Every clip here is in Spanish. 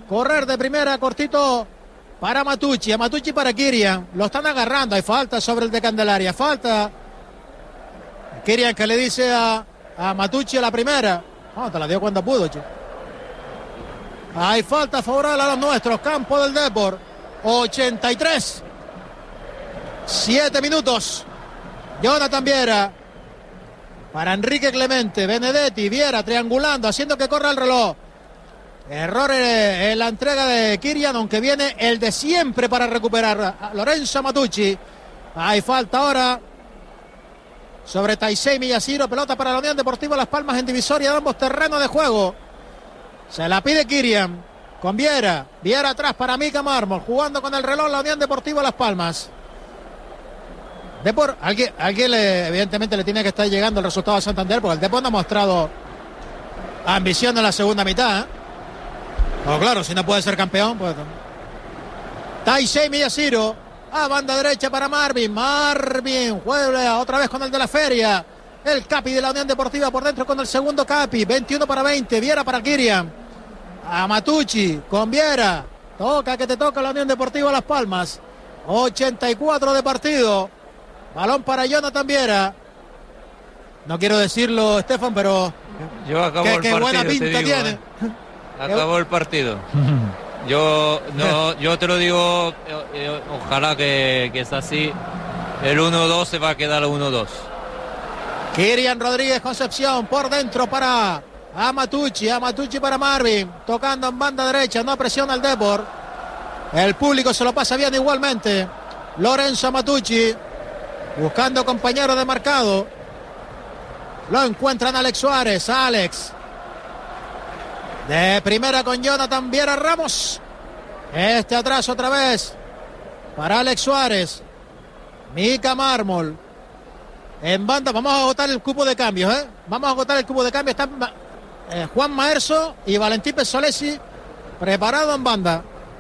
correr de primera, cortito para Matucci, a Matucci para Kirian. Lo están agarrando, hay falta sobre el de Candelaria, falta. Kirian que le dice a Matucci a la primera. No, te la dio cuando pudo, chico. Hay falta favorable a los nuestros, campo del Depor. 83. 7 minutos. Jonathan Viera. Para Enrique Clemente, Benedetti, Viera triangulando, haciendo que corra el reloj. Error en la entrega de Kirian, aunque viene el de siempre para recuperar a Lorenzo Matucci. Hay falta ahora sobre Taisei Miyashiro, pelota para la Unión Deportiva Las Palmas en divisoria de ambos terrenos de juego. Se la pide Kirian con Viera. Viera atrás para Mika Mármol, jugando con el reloj la Unión Deportiva Las Palmas. Depor, alguien evidentemente le tiene que estar llegando el resultado a Santander, porque el Depor no ha mostrado ambición en la segunda mitad, ¿eh? No, claro, si no puede ser campeón, pues. Taisei Miyashiro, a banda derecha para Marvin. Marvin juega otra vez con el de la feria. El Capi de la Unión Deportiva por dentro con el segundo Capi. 21-20. Viera para Kirian. A Matucci con Viera. Toca que te toca la Unión Deportiva Las Palmas. 84 de partido. Balón para Jonathan Viera. No quiero decirlo, Estefan, pero qué buena pinta tiene. Acabó el partido. Yo te lo digo, ojalá que es así. El 1-2 se va a quedar el 1-2. Kirian Rodríguez Concepción por dentro para Matucci para Marvin, tocando en banda derecha, no presiona el Depor. El público se lo pasa bien igualmente. Lorenzo Matucci buscando compañero de marcado. Lo encuentran Alex Suárez. Alex de primera con Jonathan Viera Ramos. Este atrás otra vez para Alex Suárez. Mika Mármol en banda. Vamos a agotar el cupo de cambios, ¿eh? Vamos a agotar el cupo de cambios. Están Juan Maerso y Valentín Pesolesi preparado en banda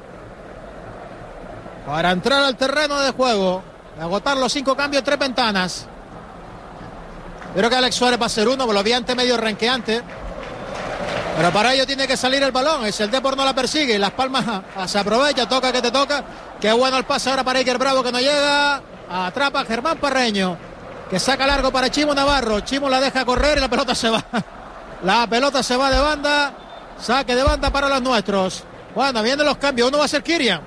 para entrar al terreno de juego. Agotar los 5 cambios, 3 ventanas. Creo que Alex Suárez va a ser uno, por lo obviamente medio renqueante. Pero para ello tiene que salir el balón. Es el Depor, no la persigue. Las Palmas se aprovecha, toca que te toca. Qué bueno el pase ahora para Iker Bravo, que no llega. Atrapa a Germán Parreño, que saca largo para Chimo Navarro. Chimo la deja correr y la pelota se va. La pelota se va de banda. Saque de banda para los nuestros. Bueno, vienen los cambios. Uno va a ser Kirian.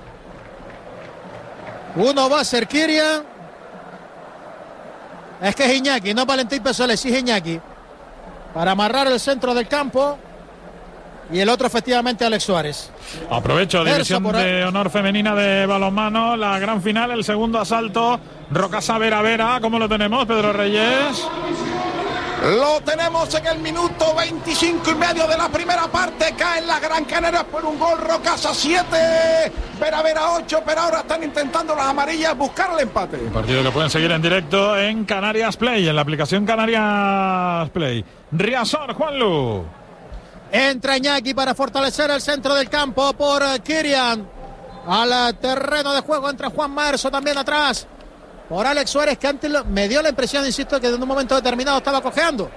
Es que es Iñaki, no Valentín Pesolesi, sí es Iñaki. Para amarrar el centro del campo. Y el otro efectivamente Alex Suárez. Aprovecho, división de honor femenina de balonmano, la gran final, el segundo asalto, Rocasa Vera, ¿cómo lo tenemos, Pedro Reyes? Lo tenemos en el minuto 25 y medio de la primera parte. Caen las Gran Canarias por un gol. Rocasa 7, Vera 8, pero ahora están intentando las amarillas buscar el empate. Un partido que pueden seguir en directo en Canarias Play, en la aplicación Canarias Play. Riazor, Juanlu. Entra Iñaki para fortalecer el centro del campo por Kirian. Al terreno de juego entra Juan Maerso también atrás. Por Alex Suárez, que antes me dio la impresión, insisto, que en un momento determinado estaba cojeando.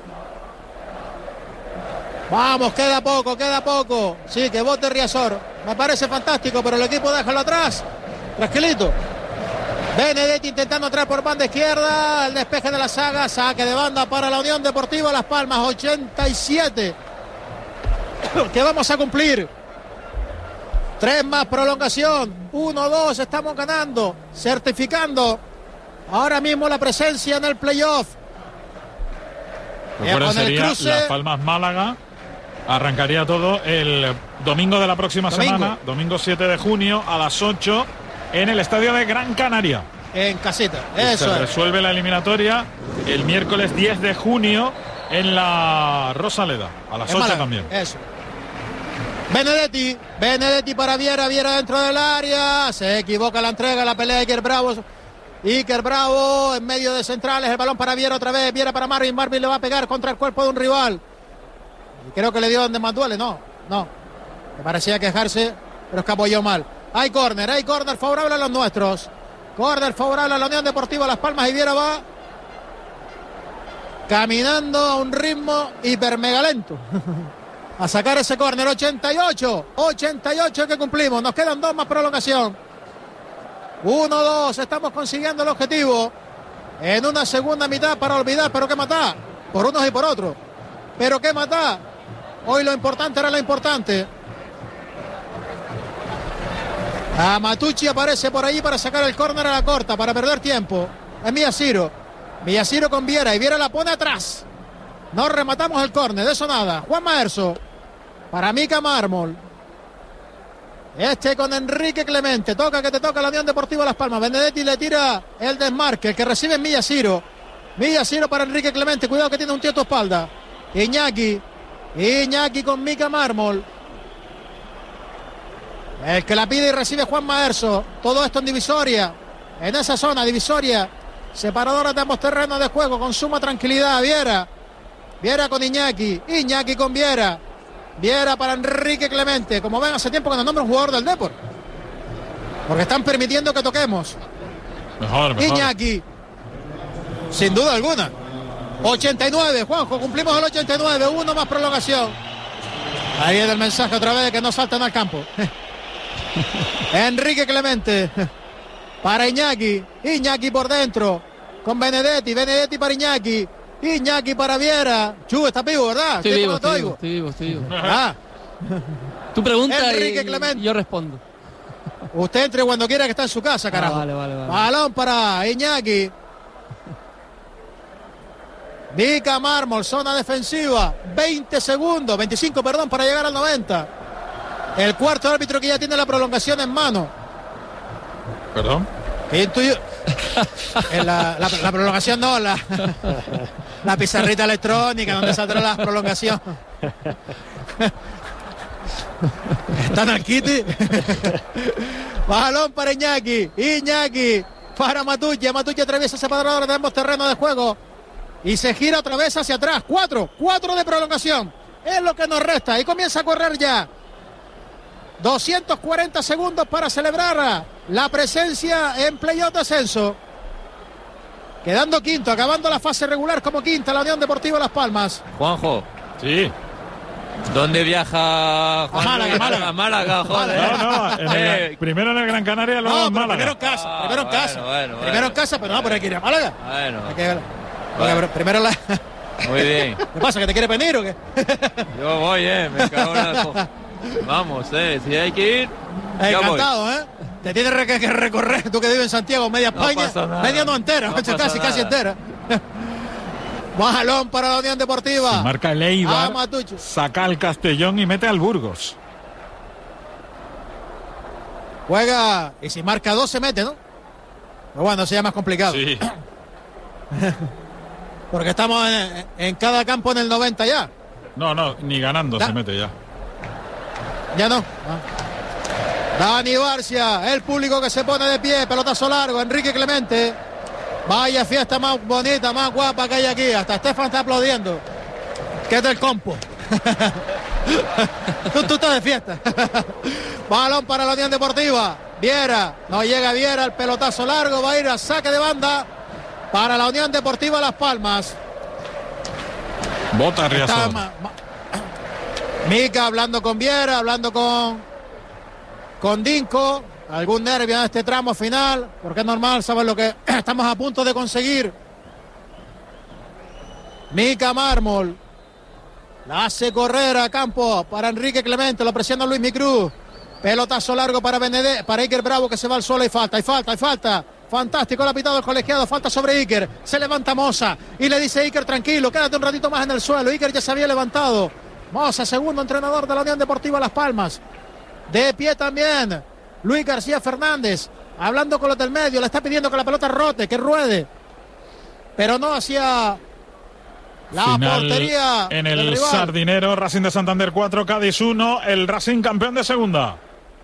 Vamos, queda poco. Sí, que bote Riazor. Me parece fantástico, pero el equipo déjalo atrás. Tranquilito. Benedetti intentando entrar por banda izquierda. El despeje de la saga. Saque de banda para la Unión Deportiva Las Palmas. 87. Que vamos a cumplir. 3 más prolongación. 1-2, estamos ganando. Certificando ahora mismo la presencia en el playoff. Recuerden, sería Las Palmas Málaga. Arrancaría todo el domingo de la próxima semana. Domingo 7 de junio a las 8 en el estadio de Gran Canaria. En casita. Eso se resuelve la eliminatoria el miércoles 10 de junio en la Rosaleda. A las 8 Málaga, también. Eso. Benedetti para Viera dentro del área, se equivoca la entrega, la pelea de Iker Bravo en medio de centrales, el balón para Viera otra vez, Viera para Marvin le va a pegar contra el cuerpo de un rival, y creo que le dio donde más duele, no, me parecía quejarse, pero es que apoyó mal. Hay córner favorable a los nuestros, córner favorable a la Unión Deportiva Las Palmas, y Viera va caminando a un ritmo hiper mega lento. a sacar ese córner. 88 que cumplimos. Nos quedan 2 más prolongación. 1-2, estamos consiguiendo el objetivo en una segunda mitad para olvidar, pero qué matar, por unos y por otros, pero qué matar. Hoy lo importante era lo importante. Matucci aparece por allí para sacar el córner a la corta, para perder tiempo. Es Millaciro con Viera, y Viera la pone atrás. No rematamos el córner, de eso nada. Juanma Erso para Mika Mármol. Con Enrique Clemente, toca que te toca la Unión Deportiva Las Palmas. Benedetti le tira el desmarque, el que recibe es Millaciro para Enrique Clemente, cuidado que tiene un tío a tu espalda. Iñaki con Mika Mármol, el que la pide y recibe Juanma Erso. Todo esto en divisoria, en esa zona divisoria, separadora de ambos terrenos de juego, con suma tranquilidad. Viera con Iñaki con Viera para Enrique Clemente. Como ven, hace tiempo que nos nombra un jugador del Depor, porque están permitiendo que toquemos. Mejor. Iñaki, sin duda alguna. 89, Juanjo, cumplimos el 89, 1 más prolongación. Ahí es el mensaje otra vez de que no saltan al campo. Enrique Clemente para Iñaki por dentro con Benedetti para Iñaki para Viera. Chu, ¿estás vivo, verdad? Estoy vivo. Ah. Tú preguntas Enrique y Clemente. yo respondo. Usted entre cuando quiera, que está en su casa, carajo. Vale. Balón para Iñaki. Mika Mármol, zona defensiva. 25 para llegar al 90. El cuarto árbitro que ya tiene la prolongación en mano. ¿Perdón? La prolongación no, la pizarrita electrónica donde saldrá la prolongación. Están al Kitty. Balón para Iñaki para Matucci atraviesa separador de ambos terrenos de juego y se gira otra vez hacia atrás. 4 de prolongación es lo que nos resta y comienza a correr ya. 240 segundos para celebrar la presencia en playoff de ascenso. Quedando quinto, acabando la fase regular como quinta la Unión Deportiva Las Palmas. Juanjo. Sí. ¿Dónde viaja Juan? A Málaga, joder. No, primero en el Gran Canaria, luego en Málaga. Primero en casa. Bueno. Primero en casa, pero no, pero hay que ir a Málaga. Bueno. Primero la... Muy bien. ¿Qué pasa, que te quieres venir o qué? Yo voy, me cago en la... Vamos, si hay que ir. Encantado, Te tienes que recorrer, tú que vives en Santiago, media España, media no entera, casi entera. Balón para la Unión Deportiva. Si marca el Eibar, saca al Castellón y mete al Burgos. Juega, y si marca 2 se mete, ¿no? Pero bueno, sería más complicado. Sí. Porque estamos en cada campo en el 90 ya. No, ni ganando se mete ya. Ya no. Dani Barcia, el público que se pone de pie, pelotazo largo, Enrique Clemente. Vaya fiesta más bonita, más guapa que hay aquí. Hasta Estefan está aplaudiendo. Que es del compo. tú estás de fiesta. Balón para la Unión Deportiva. Viera, no llega Viera, el pelotazo largo, va a ir a saque de banda para la Unión Deportiva Las Palmas. Bota Riazor. Mika hablando con Viera, hablando con Dinko. Algún nervio en este tramo final, porque es normal, saben lo que estamos a punto de conseguir. Mika Mármol la hace correr a campo para Enrique Clemente, lo presiona Luis Micruz. Pelotazo largo para Benedetti, para Iker Bravo, que se va al suelo y falta. Fantástico, lo ha pitado el colegiado, falta sobre Iker. Se levanta Mosa y le dice Iker, tranquilo, quédate un ratito más en el suelo. Iker ya se había levantado. Mosa, segundo entrenador de la Unión Deportiva Las Palmas. De pie también Luis García Fernández, hablando con los del medio, le está pidiendo que la pelota rote, que ruede, pero no hacia la final portería en el Sardinero. Racing de Santander 4, Cádiz 1, el Racing campeón de segunda.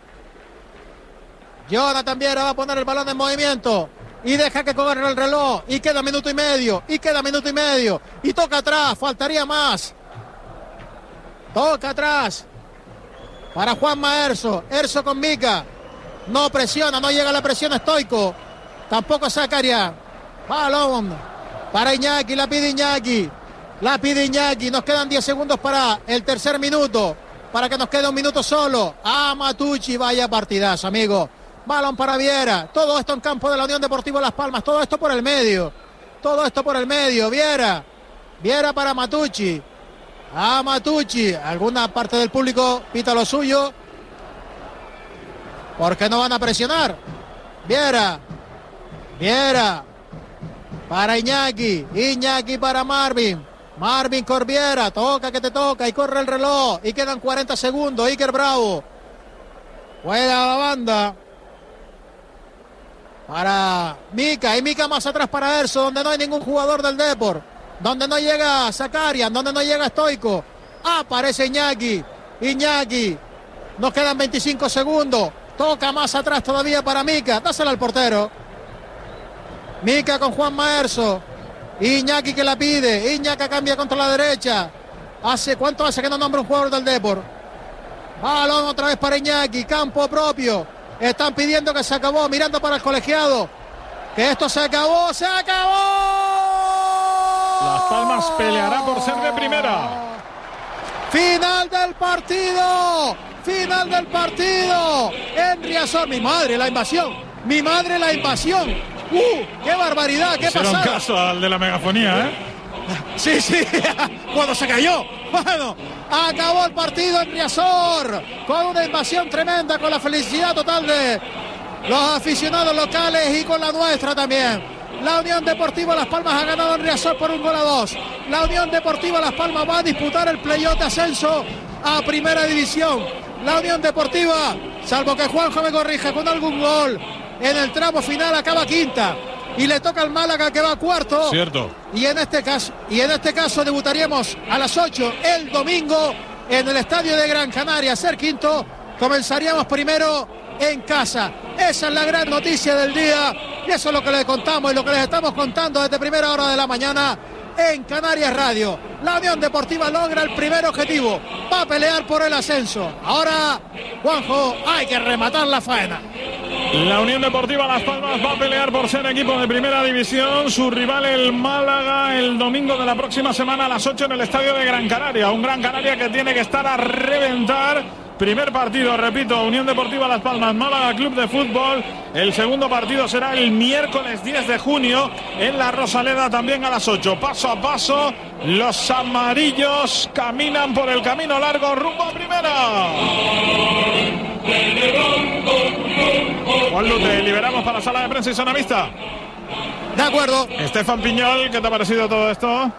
Jonathan Viera va a poner el balón en movimiento y deja que corra el reloj y queda minuto y medio y toca atrás, faltaría más. Toca atrás para Juanma Erso con Mika. No presiona, no llega la presión Stoico. Tampoco Zakaria. Balón para Iñaki, la pide Iñaki. La pide Iñaki. Nos quedan 10 segundos para el tercer minuto. Para que nos quede un minuto solo. A Matucci, vaya partidazo, amigo. Balón para Viera. Todo esto en campo de la Unión Deportiva Las Palmas. Todo esto por el medio. Todo esto por el medio. Viera. Viera para Matucci. A Matucci. Alguna parte del público pita lo suyo. Porque no van a presionar. Viera. Viera. Para Iñaki. Iñaki para Marvin. Marvin Corbiera. Toca que te toca. Y corre el reloj. Y quedan 40 segundos. Iker Bravo. Juega la banda. Para Mika. Y Mika más atrás para Erso. Donde no hay ningún jugador del Depor. Donde no llega Zakarian. Donde no llega Stoico. Aparece Iñaki. Iñaki. Nos quedan 25 segundos. Toca más atrás todavía para Mika. Dásela al portero. Mika con Juan Maerso. Iñaki que la pide. Iñaki cambia contra la derecha. ¿Cuánto hace que no nombra un jugador del Depor? Balón otra vez para Iñaki. Campo propio. Están pidiendo que se acabó. Mirando para el colegiado. Que esto se acabó. ¡Se acabó! Las Palmas peleará por ser de primera. Final del partido. Final del partido. En Riazor. Mi madre, la invasión. Mi madre, la invasión. ¡Qué barbaridad! ¡Qué pasada! Hicieron caso al de la megafonía, ¿eh? Sí, cuando se cayó. Bueno, acabó el partido en Riazor con una invasión tremenda, con la felicidad total de los aficionados locales y con la nuestra también. La Unión Deportiva Las Palmas ha ganado en Riazor por 1-2. La Unión Deportiva Las Palmas va a disputar el playoff de ascenso a Primera División. La Unión Deportiva, salvo que Juanjo me corrija con algún gol, en el tramo final acaba quinta y le toca al Málaga que va cuarto. Cierto. Y en este caso debutaríamos a las 8 el domingo en el estadio de Gran Canaria. Ser quinto, comenzaríamos primero en casa. Esa es la gran noticia del día y eso es lo que les contamos y lo que les estamos contando desde primera hora de la mañana en Canarias Radio. La Unión Deportiva logra el primer objetivo, va a pelear por el ascenso. Ahora, Juanjo, hay que rematar la faena. La Unión Deportiva Las Palmas va a pelear por ser equipo de primera división. Su rival, el Málaga, el domingo de la próxima semana a las 8 en el estadio de Gran Canaria. Un Gran Canaria que tiene que estar a reventar. Primer partido, repito, Unión Deportiva Las Palmas, Málaga Club de Fútbol. El segundo partido será el miércoles 10 de junio en la Rosaleda, también a las 8. Paso a paso, los amarillos caminan por el camino largo rumbo a primera. Juan Lu, te liberamos para la sala de prensa y zona mixta. De acuerdo. Estefan Piñol, ¿qué te ha parecido todo esto?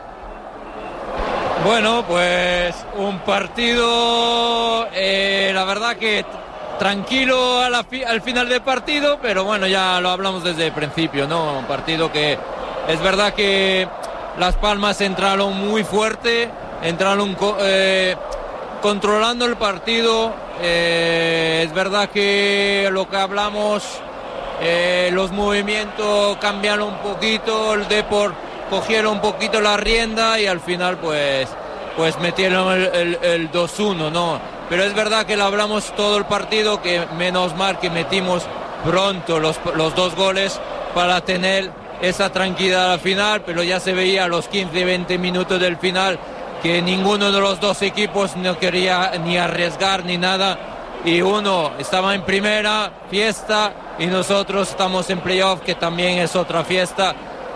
Bueno, pues un partido, la verdad que tranquilo al final del partido, pero bueno, ya lo hablamos desde el principio, ¿no? Un partido que es verdad que Las Palmas entraron muy fuerte, entraron controlando el partido. Es verdad que lo que hablamos, los movimientos cambiaron un poquito, el Depor cogieron un poquito la rienda y al final pues metieron el 2-1, ¿no? Pero es verdad que lo hablamos todo el partido, que menos mal que metimos pronto los dos goles para tener esa tranquilidad al final, pero ya se veía a los 15-20 minutos del final que ninguno de los dos equipos no quería ni arriesgar ni nada, y uno estaba en primera, fiesta, y nosotros estamos en playoff, que también es otra fiesta.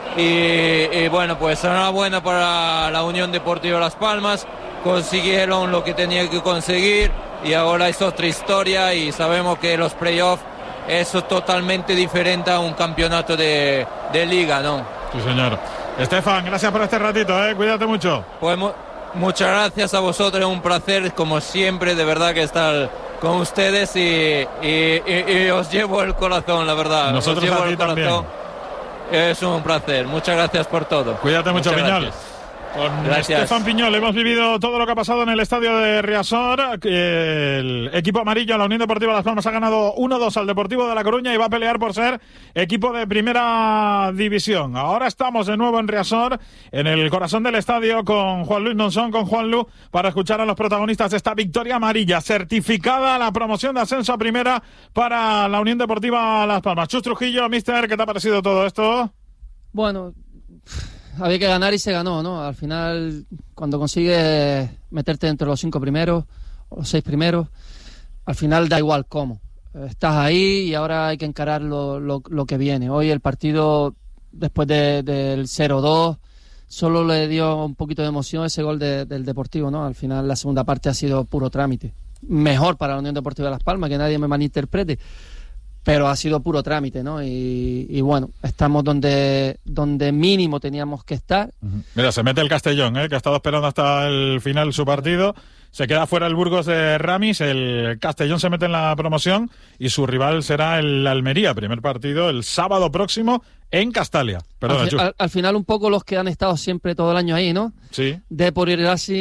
Y bueno, pues enhorabuena para la Unión Deportiva Las Palmas, consiguieron lo que tenían que conseguir y ahora es otra historia, y sabemos que los playoffs es totalmente diferente a un campeonato de liga, ¿no? Sí, señor. Estefan, gracias por este ratito, cuídate mucho. Pues muchas gracias a vosotros, es un placer como siempre, de verdad, que estar con ustedes y os llevo el corazón, la verdad. Nosotros os llevo a ti el corazón. también. Es un placer, muchas gracias por todo. Cuídate mucho, Piñol. Con Estefan Piñol hemos vivido todo lo que ha pasado en el estadio de Riazor. El equipo amarillo, la Unión Deportiva Las Palmas, ha ganado 1-2 al Deportivo de La Coruña y va a pelear por ser equipo de primera división. Ahora estamos de nuevo en Riazor, en el corazón del estadio, con Juan Luis Monzón, con Juan Lu, para escuchar a los protagonistas de esta victoria amarilla, certificada la promoción de ascenso a primera para la Unión Deportiva Las Palmas. Chus Trujillo, mister, ¿qué te ha parecido todo esto? Bueno, había que ganar y se ganó, ¿no? Al final, cuando consigues meterte entre los 5 primeros o los 6 primeros, al final da igual cómo. Estás ahí y ahora hay que encarar lo que viene. Hoy el partido, después del 0-2, solo le dio un poquito de emoción ese gol del Deportivo, ¿no? Al final la segunda parte ha sido puro trámite. Mejor para la Unión Deportiva de Las Palmas, que nadie me malinterprete, pero ha sido puro trámite, ¿no? Y bueno, estamos donde mínimo teníamos que estar. Mira, se mete el Castellón, que ha estado esperando hasta el final su partido. Se queda fuera el Burgos de Ramis, el Castellón se mete en la promoción y su rival será el Almería, primer partido el sábado próximo en Castalia. Perdona, al final un poco los que han estado siempre todo el año ahí, ¿no? Sí. Depor y Racing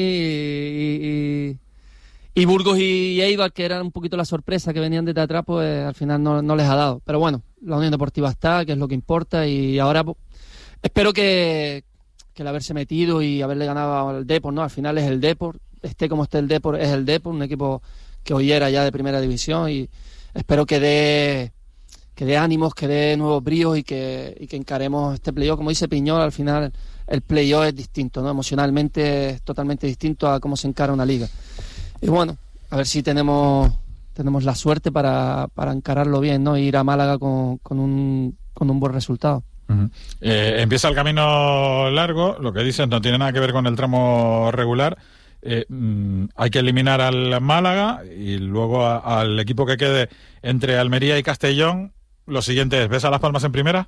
y Burgos y Eibar, que eran un poquito la sorpresa que venían desde atrás, pues al final no les ha dado. Pero bueno, la Unión Deportiva está, que es lo que importa, y ahora pues, espero que el haberse metido y haberle ganado al Depor, ¿no? Al final es el Depor, esté como esté el Depor, es el Depor, un equipo que hoy era ya de primera división, y espero que dé ánimos, que dé nuevos bríos y que encaremos este playoff. Como dice Piñol, al final el playoff es distinto, ¿no? Emocionalmente es totalmente distinto a cómo se encara una liga. Y bueno, a ver si tenemos la suerte para encararlo bien, ¿no? E ir a Málaga con un buen resultado. Empieza el camino largo, lo que dices no tiene nada que ver con el tramo regular. Hay que eliminar al Málaga y luego al equipo que quede entre Almería y Castellón. Lo siguiente es, ¿ves a Las Palmas en primera?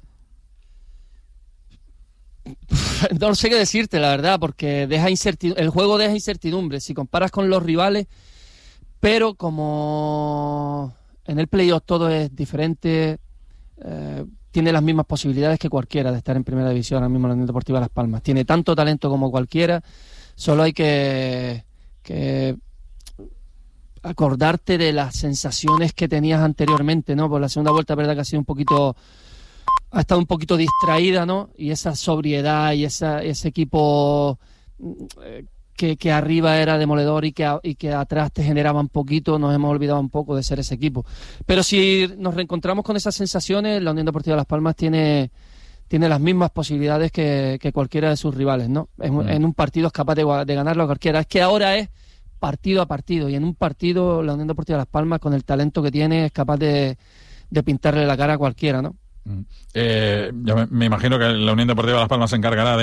No sé qué decirte, la verdad, porque el juego deja incertidumbre si comparas con los rivales, pero como en el playoff todo es diferente, tiene las mismas posibilidades que cualquiera de estar en primera división ahora mismo en la Unión Deportiva Las Palmas. Tiene tanto talento como cualquiera, solo hay que acordarte de las sensaciones que tenías anteriormente, ¿no? Por la segunda vuelta, verdad que ha estado un poquito distraída, ¿no? Y esa sobriedad y ese equipo que arriba era demoledor y que atrás te generaba un poquito, nos hemos olvidado un poco de ser ese equipo. Pero si nos reencontramos con esas sensaciones, la Unión Deportiva Las Palmas tiene las mismas posibilidades que cualquiera de sus rivales, ¿no? En un partido es capaz de ganarlo a cualquiera. Es que ahora es partido a partido, y en un partido la Unión Deportiva Las Palmas, con el talento que tiene, es capaz de pintarle la cara a cualquiera, ¿no? Yo me imagino que la Unión Deportiva Las Palmas se encargará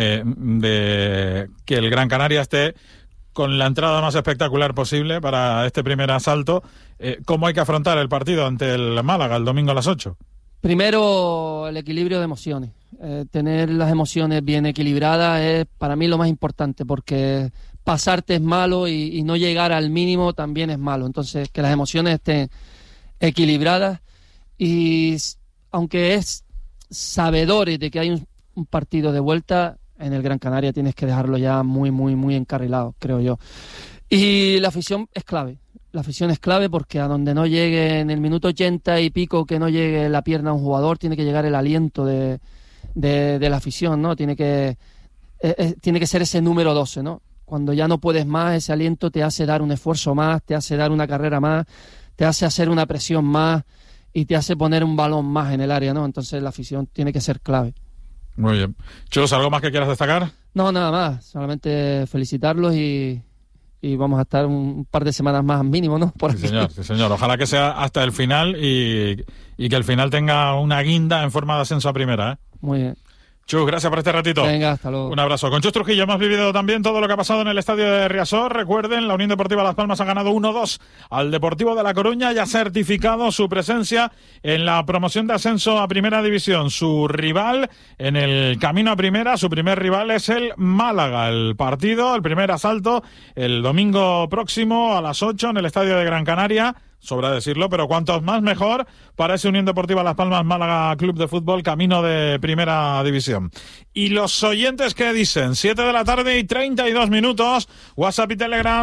de que el Gran Canaria esté con la entrada más espectacular posible para este primer asalto. ¿Cómo hay que afrontar el partido ante el Málaga el domingo a las 8? Primero, el equilibrio de emociones. Tener las emociones bien equilibradas es para mí lo más importante, porque pasarte es malo y no llegar al mínimo también es malo. Entonces, que las emociones estén equilibradas, y aunque es sabedores de que hay un partido de vuelta, en el Gran Canaria tienes que dejarlo ya muy, muy, muy encarrilado, creo yo. Y la afición es clave. La afición es clave porque a donde no llegue en el minuto 80 y pico, que no llegue la pierna a un jugador, tiene que llegar el aliento de la afición, ¿no? Tiene que ser ese número 12, ¿no? Cuando ya no puedes más, ese aliento te hace dar un esfuerzo más, te hace dar una carrera más, te hace hacer una presión más y te hace poner un balón más en el área, ¿no? Entonces la afición tiene que ser clave. Muy bien. Chus, ¿algo más que quieras destacar? No, nada más. Solamente felicitarlos y vamos a estar un par de semanas más mínimo, ¿no? Por aquí. Sí, señor. Ojalá que sea hasta el final y que el final tenga una guinda en forma de ascenso a primera, ¿eh? Muy bien. Chus, gracias por este ratito. Venga, hasta luego. Un abrazo. Con Chus Trujillo hemos vivido también todo lo que ha pasado en el estadio de Riazor. Recuerden, la Unión Deportiva Las Palmas ha ganado 1-2 al Deportivo de La Coruña y ha certificado su presencia en la promoción de ascenso a Primera División. Su rival en el camino a Primera, su primer rival es el Málaga. El partido, el primer asalto, el domingo próximo a las 8 en el estadio de Gran Canaria. Sobra decirlo, pero cuantos más mejor para ese Unión Deportiva Las Palmas Málaga Club de Fútbol, camino de Primera División. Y los oyentes, ¿qué dicen? 7 de la tarde y 32 minutos. WhatsApp y Telegram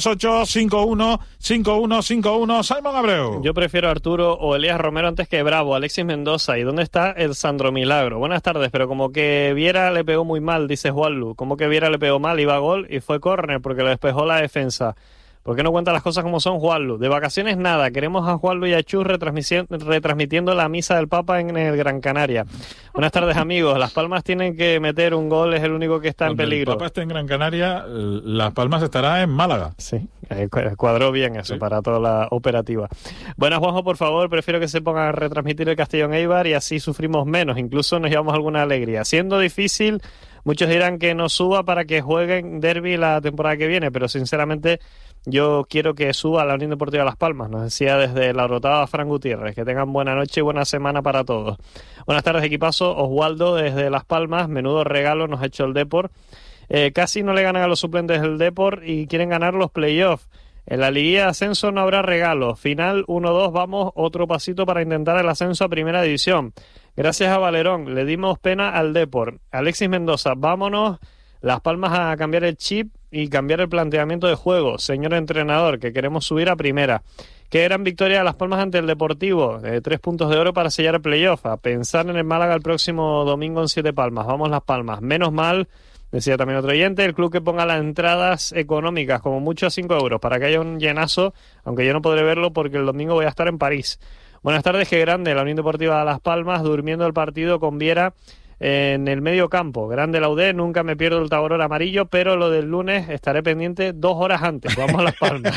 628-515151. Simon Abreu. Yo prefiero a Arturo o Elías Romero antes que Bravo, Alexis Mendoza. ¿Y dónde está el Sandro Milagro? Buenas tardes, pero como que Viera le pegó muy mal, dice Juanlu. Como que Viera le pegó mal, iba a gol y fue córner porque lo despejó la defensa. ¿Por qué no cuenta las cosas como son, Juanlu? De vacaciones nada, queremos a Juanlu y a Chus retransmitiendo la misa del Papa en el Gran Canaria. Buenas tardes, amigos. Las Palmas tienen que meter un gol, es el único que está en peligro. Cuando el Papa esté en Gran Canaria, Las Palmas estará en Málaga. Sí, cuadró bien eso, sí, para toda la operativa. Buenas, Juanjo, por favor, prefiero que se pongan a retransmitir el Castellón Eibar y así sufrimos menos, incluso nos llevamos alguna alegría. Siendo difícil, muchos dirán que no suba para que jueguen derbi la temporada que viene, pero sinceramente yo quiero que suba la Unión Deportiva Las Palmas, nos decía desde la rotada Fran Gutiérrez. Que tengan buena noche y buena semana para todos. Buenas tardes, equipazo. Oswaldo desde Las Palmas, menudo regalo nos ha hecho el Depor. Casi no le ganan a los suplentes del Depor y quieren ganar los playoffs. En la liguilla de ascenso no habrá regalos. Final 1-2, vamos, otro pasito para intentar el ascenso a Primera División. Gracias a Valerón, le dimos pena al Depor. Alexis Mendoza, vámonos Las Palmas a cambiar el chip y cambiar el planteamiento de juego. Señor entrenador, que queremos subir a Primera. Qué gran victoria de Las Palmas ante el Deportivo. 3 puntos de oro para sellar el playoff. A pensar en el Málaga el próximo domingo en 7 Palmas. Vamos Las Palmas. Menos mal, decía también otro oyente, el club que ponga las entradas económicas, como mucho a 5 euros, para que haya un llenazo, aunque yo no podré verlo porque el domingo voy a estar en París. Buenas tardes, qué grande la Unión Deportiva de Las Palmas, durmiendo el partido con Viera en el medio campo. Grande la UD, nunca me pierdo el tablero amarillo, pero lo del lunes estaré pendiente 2 horas antes. Vamos a Las Palmas.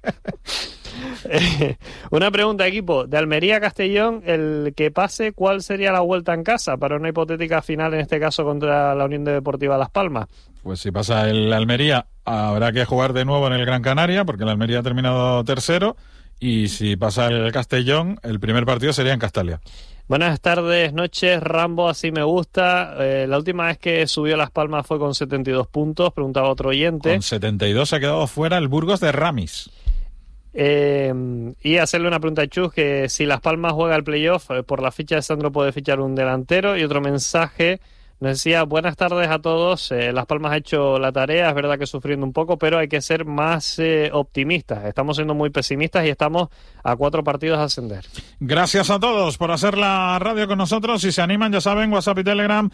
Una pregunta, equipo. De Almería a Castellón, el que pase, ¿cuál sería la vuelta en casa para una hipotética final, en este caso contra la Unión Deportiva Las Palmas? Pues si pasa el Almería, habrá que jugar de nuevo en el Gran Canaria, porque el Almería ha terminado tercero, y si pasa el Castellón, el primer partido sería en Castalia. Buenas tardes, noches, Rambo, así me gusta. La última vez que subió Las Palmas fue con 72 puntos, preguntaba otro oyente. Con 72 se ha quedado fuera el Burgos de Ramis. Y hacerle una pregunta a Chus, que si Las Palmas juega el playoff, por la ficha de Sandro puede fichar un delantero. Y otro mensaje nos decía, buenas tardes a todos, Las Palmas ha hecho la tarea, es verdad que sufriendo un poco, pero hay que ser más optimistas. Estamos siendo muy pesimistas y estamos a 4 partidos de ascender. Gracias a todos por hacer la radio con nosotros. Si se animan, ya saben, WhatsApp y Telegram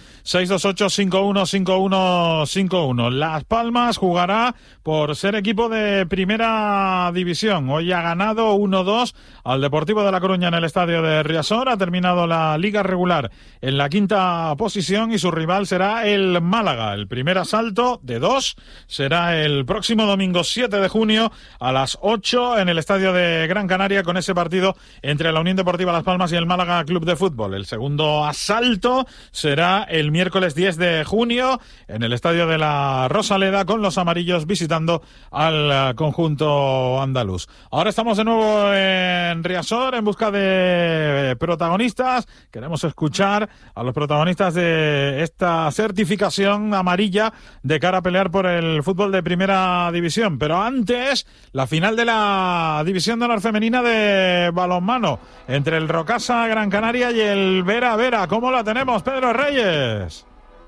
628-515151. Las Palmas jugará por ser equipo de Primera División. Hoy ha ganado 1-2 al Deportivo de La Coruña en el estadio de Riazor. Ha terminado la liga regular en la 5ª posición y su rival será el Málaga. El primer asalto de 2 será el próximo domingo 7 de junio a las 8 en el estadio de Gran Canaria, con ese partido entre la Unión Deportiva Las Palmas y el Málaga Club de Fútbol. El segundo asalto será el miércoles 10 de junio en el estadio de la Rosaleda, con los amarillos visitando al conjunto andaluz. Ahora estamos de nuevo en Riazor en busca de protagonistas. Queremos escuchar a los protagonistas de esta certificación amarilla de cara a pelear por el fútbol de Primera División. Pero antes, la final de la División de Honor Femenina de balonmano entre el Rocasa Gran Canaria y el Vera Vera. ¿Cómo la tenemos, Pedro Reyes?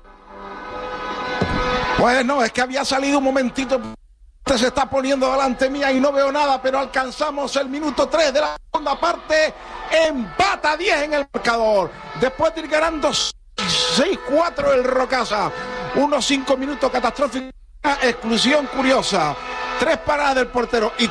Pues no, es que había salido un momentito. Se está poniendo delante mía y no veo nada, pero alcanzamos el minuto 3 de la segunda parte. Empata 10 en el marcador. Después de ir ganando 6-4 el Rocasa. Unos 5 minutos catastróficos. Exclusión curiosa. 3 paradas del portero y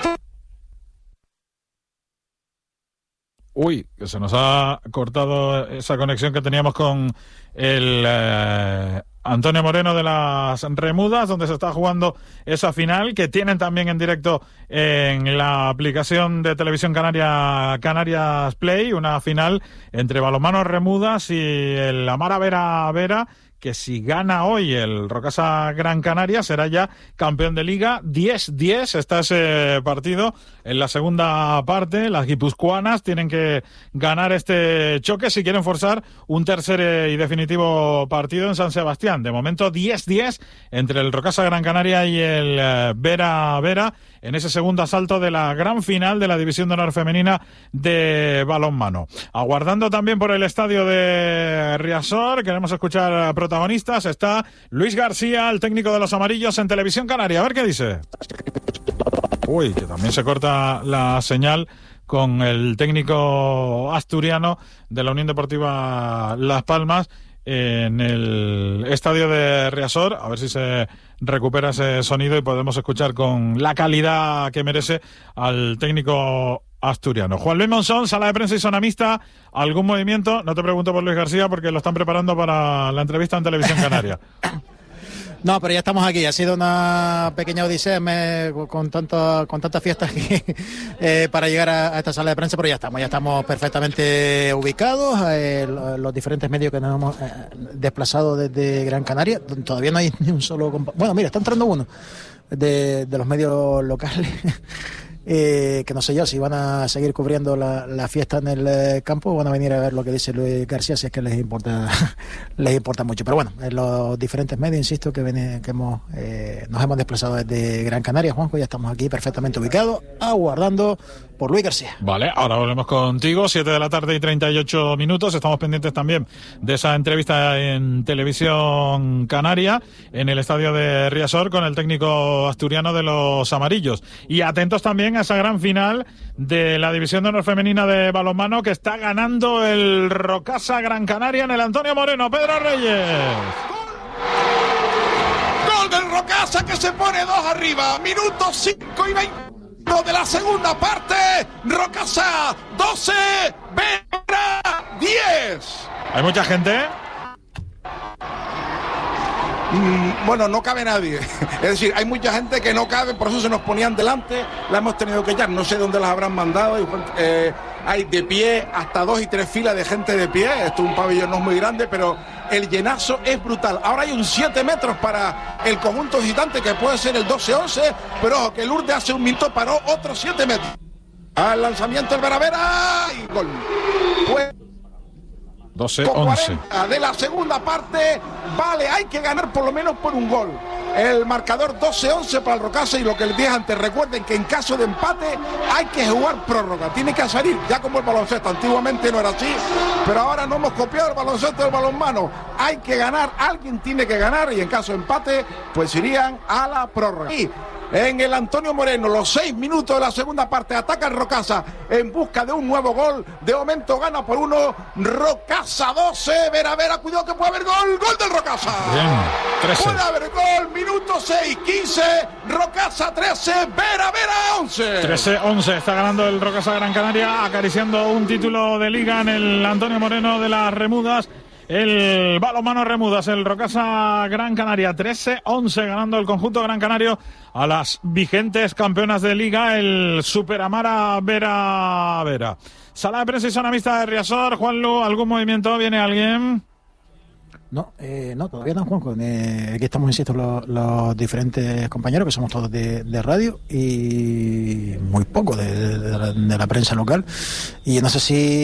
Uy, que se nos ha cortado esa conexión que teníamos con el Antonio Moreno de las Remudas, donde se está jugando esa final, que tienen también en directo en la aplicación de televisión canaria Canarias Play, una final entre Balonmano Remudas y el Amara Vera Vera, que si gana hoy el Rocasa Gran Canaria será ya campeón de liga. 10-10 está ese partido en la segunda parte. Las guipuzcoanas tienen que ganar este choque si quieren forzar un tercer y definitivo partido en San Sebastián. De momento 10-10 entre el Rocasa Gran Canaria y el Vera Vera en ese segundo asalto de la gran final de la División de Honor Femenina de balonmano. Aguardando también por el estadio de Riazor, queremos escuchar a protagonistas. Está Luis García, el técnico de los amarillos, en Televisión Canaria. A ver qué dice. Uy, que también se corta la señal con el técnico asturiano de la Unión Deportiva Las Palmas. en el estadio de Riazor, a ver si se recupera ese sonido y podemos escuchar con la calidad que merece al técnico asturiano. Juan Luis Monzón, sala de prensa y zona mixta. ¿Algún movimiento? No te pregunto por Luis García porque lo están preparando para la entrevista en Televisión Canaria. No, pero ya estamos aquí. Ha sido una pequeña odisea con tantas fiestas para llegar a esta sala de prensa, pero ya estamos perfectamente ubicados. Los diferentes medios que nos hemos desplazado desde Gran Canaria, todavía no hay ni un solo... Bueno, mira, está entrando uno de los medios locales. Que no sé yo si van a seguir cubriendo la fiesta en el campo o van a venir a ver lo que dice Luis García, si es que les importa mucho. Pero bueno, en los diferentes medios, insisto, que nos hemos desplazado desde Gran Canaria, Juanjo, ya estamos aquí perfectamente ubicados, aguardando por Luis García. Vale, ahora volvemos contigo, 7:38 p.m. Estamos pendientes también de esa entrevista en Televisión Canaria, en el estadio de Riazor, con el técnico asturiano de los amarillos. Y atentos también a esa gran final de la División de Honor Femenina de balonmano, que está ganando el Rocasa Gran Canaria en el Antonio Moreno. Pedro Reyes. Gol del Rocasa, que se pone 2 arriba. Minutos 5 y 20 de la segunda parte. Rocasa 12, Vera 10. ¿Hay mucha gente? Bueno, no cabe nadie. Es decir, hay mucha gente que no cabe, por eso se nos ponían delante. La hemos tenido que echar, no sé dónde las habrán mandado. Hay de pie hasta 2 y 3 filas de gente de pie. Esto es un pabellón no muy grande, pero el llenazo es brutal. Ahora hay un 7 metros para el conjunto visitante, que puede ser el 12-11, pero ojo, que Lourdes hace un minuto paró otros 7 metros. Al lanzamiento el Vera y gol. Pues 12-11 de la segunda parte. Vale, hay que ganar por lo menos por un gol. El marcador 12-11 para el Rocasa, y lo que les dije antes, recuerden que en caso de empate hay que jugar prórroga, tiene que salir ya como el baloncesto. Antiguamente no era así, pero ahora no hemos copiado el baloncesto del balonmano. Hay que ganar, alguien tiene que ganar, y en caso de empate pues irían a la prórroga. Y en el Antonio Moreno, los 6 minutos de la segunda parte, ataca el Rocasa en busca de un nuevo gol. De momento gana por 1, Rocasa 12, Vera, cuidado que puede haber gol del Rocasa. Bien, 13. Puede haber gol, minuto 6, 15, Rocasa 13, Vera 11. 13-11, está ganando el Rocasa Gran Canaria, acariciando un título de liga en el Antonio Moreno de las Remudas. El balonmano Remudas, el Rocasa Gran Canaria, 13-11, ganando el conjunto Gran Canario a las vigentes campeonas de liga, el Superamara Vera. Sala de prensa y zona mixta de Riazor. Juanlu, ¿algún movimiento? ¿Viene alguien? No, todavía no, Juanjo. Aquí estamos, insisto, los diferentes compañeros, que somos todos de radio, y muy poco de la prensa local. Y no sé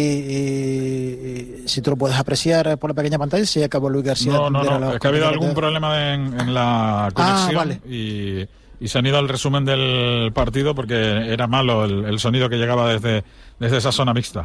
si tú lo puedes apreciar por la pequeña pantalla, si acabó Luis García. No, es que ha habido algún problema en la conexión. Vale. Y se han ido al resumen del partido porque era malo el sonido que llegaba desde esa zona mixta.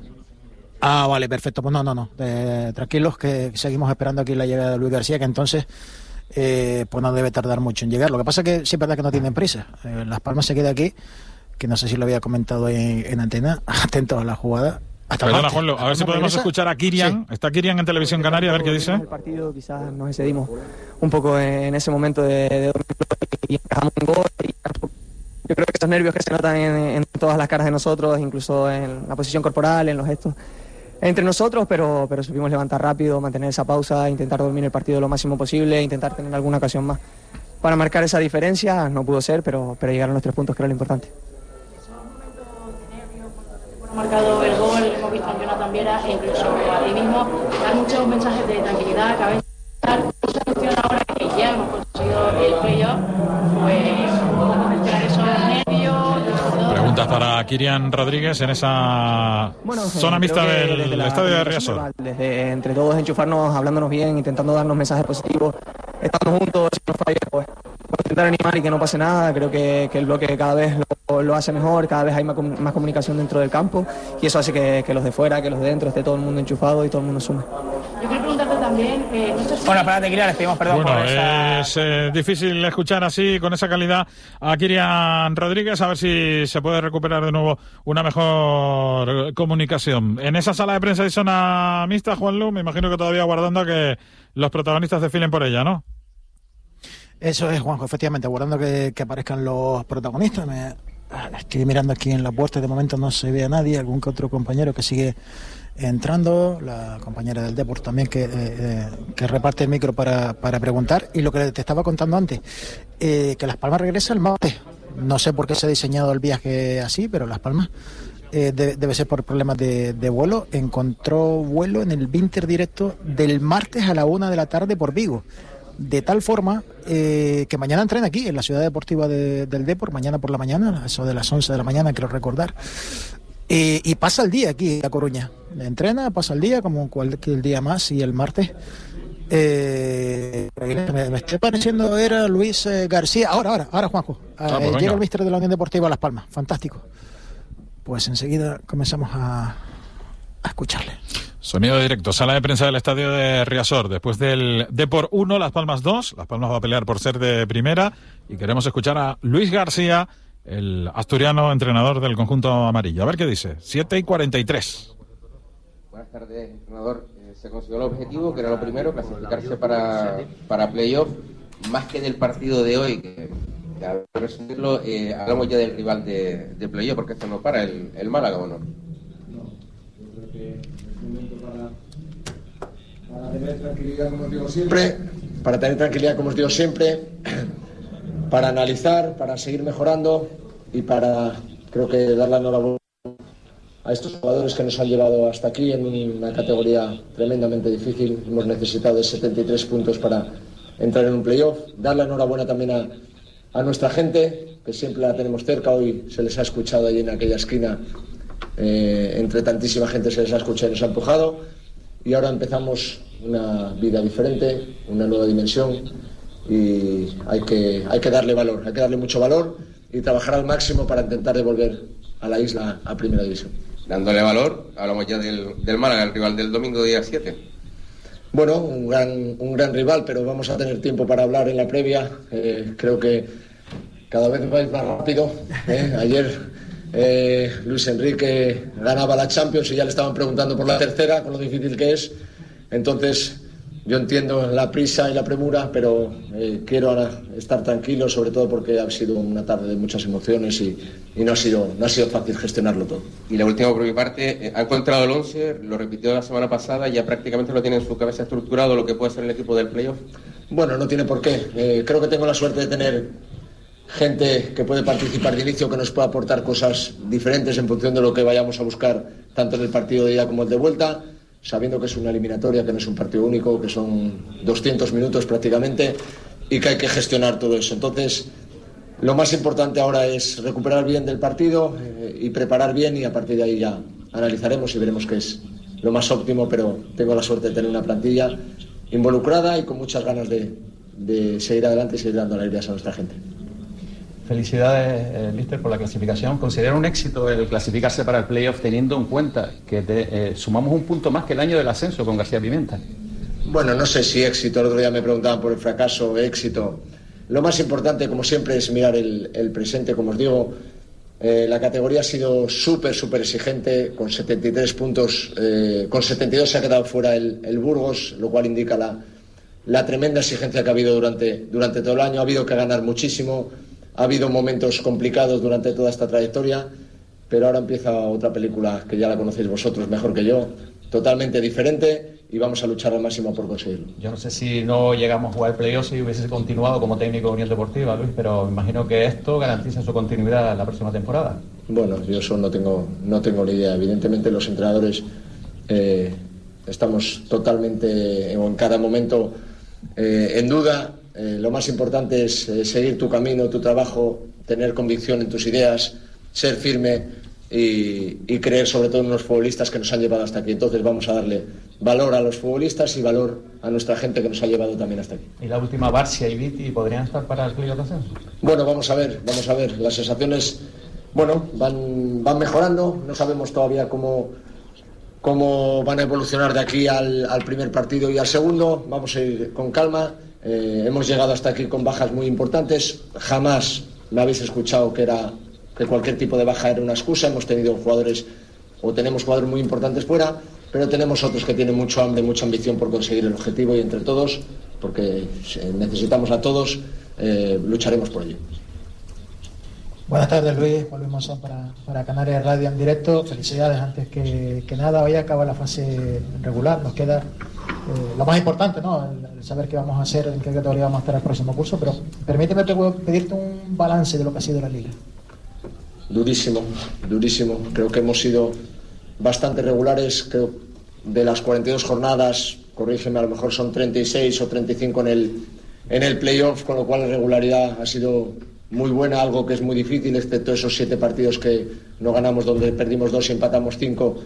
Vale, perfecto. Pues no. Tranquilos, que seguimos esperando aquí la llegada de Luis García, que entonces pues no debe tardar mucho en llegar. Lo que pasa es que sí es verdad que no tienen prisa. Las Palmas se queda aquí, que no sé si lo había comentado en antena. Atentos a la jugada. Perdona, Juanlo, a ver si podemos escuchar a Kirian. Sí. Está Kirian en Televisión Canaria, a ver qué dice. El partido quizás nos excedimos un poco en ese momento de y encajamos un gol. Yo creo que esos nervios que se notan en todas las caras de nosotros, incluso en la posición corporal, en los gestos entre nosotros, pero supimos levantar rápido, mantener esa pausa, intentar dormir el partido lo máximo posible, intentar tener alguna ocasión más para marcar esa diferencia. No pudo ser, pero llegaron los 3 puntos, que era lo importante. Marcado el gol, hemos visto a Jonathan Viera e incluso a ti mismo dar muchos mensajes de tranquilidad, que a veces ahora que ya hemos conseguido el playoff, pues podemos gestionar esos nervios. Preguntas para Kirian Rodríguez en esa zona mixta del estadio de Riazor. Desde entre todos enchufarnos, hablándonos bien, intentando darnos mensajes positivos, estando juntos, si no falla, pues intentar animar y que no pase nada. Creo que el bloque cada vez lo hace mejor, cada vez hay más comunicación dentro del campo, y eso hace que los de fuera, que los de dentro, esté todo el mundo enchufado y todo el mundo sume. Yo quiero preguntarte también también, no sé si... Bueno, para Tequila les pedimos perdón bueno, por esa... es difícil escuchar así, con esa calidad, a Kylian Rodríguez, a ver si se puede recuperar de nuevo una mejor comunicación. En esa sala de prensa y zona mixta, Juanlu, me imagino que todavía aguardando a que los protagonistas desfilen por ella, ¿no? Eso es, Juanjo, efectivamente, aguardando que aparezcan los protagonistas. Estoy mirando aquí en la puerta y de momento no se ve a nadie, algún que otro compañero que sigue entrando, la compañera del Depor también que reparte el micro para preguntar. Y lo que te estaba contando antes, que Las Palmas regresa el martes. No sé por qué se ha diseñado el viaje así, pero Las Palmas debe ser por problemas de vuelo. Encontró vuelo en el Vinter directo del martes a la 1 de la tarde por Vigo. De tal forma que mañana entrena aquí en la ciudad deportiva del Depor, mañana por la mañana, eso de las 11 de la mañana, quiero recordar. Y pasa el día aquí en A Coruña. Entrena, pasa el día como cualquier día más, y el martes me estoy pareciendo era Luis García. Ahora Juanjo. Pues llega el míster de la Unión Deportiva Las Palmas. Fantástico. Pues enseguida comenzamos a escucharle. Sonido directo, sala de prensa del estadio de Riazor. Después del Depor 1, Las Palmas 2. Las Palmas va a pelear por ser de primera. Y queremos escuchar a Luis García, el asturiano entrenador del conjunto amarillo. A ver qué dice. 7:43. Buenas tardes, entrenador. Se consiguió el objetivo, que era lo primero, clasificarse para playoff. Más que del partido de hoy, que al resumirlo, hablamos ya del rival de playoff, porque esto no para, el Málaga, ¿o no? Para tener tranquilidad, como os digo siempre, para analizar, para seguir mejorando y para, creo que, dar la enhorabuena a estos jugadores que nos han llevado hasta aquí en una categoría tremendamente difícil. Hemos necesitado de 73 puntos para entrar en un playoff. Dar la enhorabuena también a nuestra gente, que siempre la tenemos cerca. Hoy se les ha escuchado ahí en aquella esquina, entre tantísima gente se les ha escuchado y nos ha empujado. Y ahora empezamos una vida diferente, una nueva dimensión, y hay que darle valor, hay que darle mucho valor y trabajar al máximo para intentar devolver a la isla a Primera División. Dándole valor, hablamos ya del Málaga, el rival del domingo día 7. Bueno, un gran rival, pero vamos a tener tiempo para hablar en la previa. Creo que cada vez vais más rápido. Ayer Luis Enrique ganaba la Champions y ya le estaban preguntando por la tercera, con lo difícil que es. Entonces, yo entiendo la prisa y la premura, pero quiero ahora estar tranquilo, sobre todo porque ha sido una tarde de muchas emociones y no ha sido fácil gestionarlo todo. Y la última por mi parte, ha encontrado el 11, lo repitió la semana pasada, ya prácticamente lo tiene en su cabeza estructurado lo que puede ser el equipo del playoff. Bueno, no tiene por qué. Creo que tengo la suerte de tener gente que puede participar de inicio, que nos puede aportar cosas diferentes en función de lo que vayamos a buscar, tanto en el partido de ida como el de vuelta, sabiendo que es una eliminatoria, que no es un partido único, que son 200 minutos prácticamente y que hay que gestionar todo eso. Entonces, lo más importante ahora es recuperar bien del partido y preparar bien, y a partir de ahí ya analizaremos y veremos qué es lo más óptimo, pero tengo la suerte de tener una plantilla involucrada y con muchas ganas de seguir adelante y seguir dando alegrías a nuestra gente. Felicidades, Mister, por la clasificación. ¿Considera un éxito el clasificarse para el playoff teniendo en cuenta que sumamos un punto más que el año del ascenso con García Pimenta? Bueno, no sé si éxito, el otro día me preguntaban por el fracaso o éxito. Lo más importante, como siempre, es mirar el presente. Como os digo, la categoría ha sido súper exigente, con 73 puntos, con 72 se ha quedado fuera el Burgos, lo cual indica la tremenda exigencia que ha habido durante todo el año. Ha habido que ganar muchísimo. Ha habido momentos complicados durante toda esta trayectoria, pero ahora empieza otra película que ya la conocéis vosotros mejor que yo, totalmente diferente, y vamos a luchar al máximo por conseguirlo. Yo no sé si no llegamos a jugar el playoff si hubiese continuado como técnico de Unión Deportiva, Luis, pero me imagino que esto garantiza su continuidad la próxima temporada. Bueno, yo eso no tengo ni idea. Evidentemente los entrenadores estamos totalmente, en cada momento, en duda. Lo más importante es seguir tu camino, tu trabajo, tener convicción en tus ideas, ser firme y creer sobre todo en los futbolistas que nos han llevado hasta aquí. Entonces vamos a darle valor a los futbolistas y valor a nuestra gente que nos ha llevado también hasta aquí. ¿Y la última, Barcia y Viti, podrían estar para el playoff de ascenso? Bueno, vamos a ver. Las sensaciones, van mejorando. No sabemos todavía cómo cómo van a evolucionar de aquí al primer partido y al segundo. Vamos a ir con calma. Hemos llegado hasta aquí con bajas muy importantes. Jamás me habéis escuchado que cualquier tipo de baja era una excusa. Hemos tenido tenemos jugadores muy importantes fuera, pero tenemos otros que tienen mucho hambre, mucha ambición por conseguir el objetivo, y entre todos, porque necesitamos a todos, lucharemos por ello. Buenas tardes, Luis. Volvemos para Canarias Radio en directo. Felicidades antes que nada. Hoy acaba la fase regular. Nos queda lo más importante, ¿no? El saber qué vamos a hacer, en qué categoría vamos a estar el próximo curso. Pero permíteme pedirte un balance de lo que ha sido la liga. Durísimo. Creo que hemos sido bastante regulares. Creo de las 42 jornadas, corrígeme, a lo mejor son 36 o 35 en el playoff, con lo cual la regularidad ha sido muy buena, algo que es muy difícil, excepto esos 7 partidos que no ganamos, donde perdimos 2 y empatamos 5.